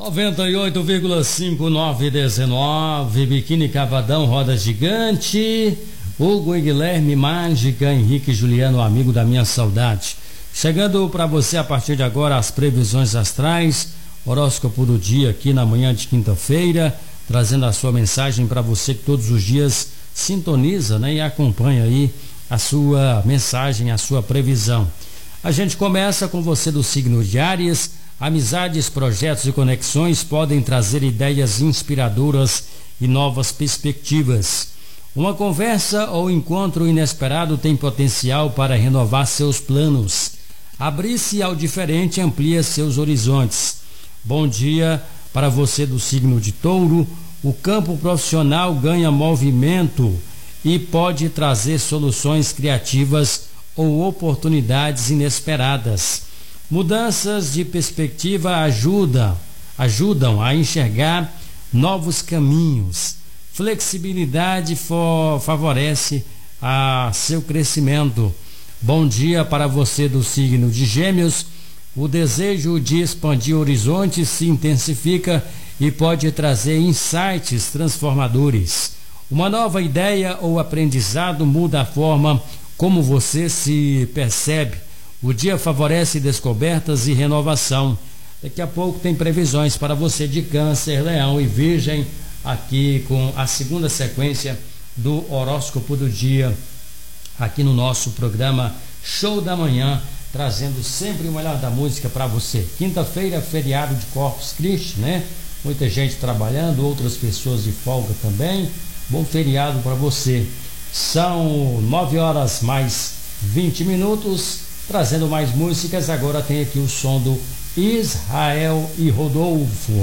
98,5919, Biquíni Cavadão, Roda Gigante, Hugo e Guilherme, Mágica, Henrique e Juliano, amigo da minha saudade. Chegando para você a partir de agora as previsões astrais, horóscopo do dia aqui na manhã de quinta-feira, trazendo a sua mensagem para você que todos os dias sintoniza, né, e acompanha aí a sua mensagem, a sua previsão. A gente começa com você do signo de Áries. Amizades, projetos e conexões podem trazer ideias inspiradoras e novas perspectivas. Uma conversa ou encontro inesperado tem potencial para renovar seus planos. Abrir-se ao diferente amplia seus horizontes. Bom dia para você do signo de Touro. O campo profissional ganha movimento e pode trazer soluções criativas ou oportunidades inesperadas. Mudanças de perspectiva ajudam a enxergar novos caminhos. Flexibilidade favorece a seu crescimento. Bom dia para você do signo de Gêmeos. O desejo de expandir horizontes se intensifica e pode trazer insights transformadores. Uma nova ideia ou aprendizado muda a forma como você se percebe. O dia favorece descobertas e renovação. Daqui a pouco tem previsões para você de Câncer, Leão e Virgem, aqui com a segunda sequência do horóscopo do dia, aqui no nosso programa Show da Manhã, trazendo sempre o melhor da música para você. Quinta-feira, feriado de Corpus Christi, né? Muita gente trabalhando, outras pessoas de folga também. Bom feriado para você. São 9h mais 20, trazendo mais músicas. Agora tem aqui o som do Israel e Rodolfo.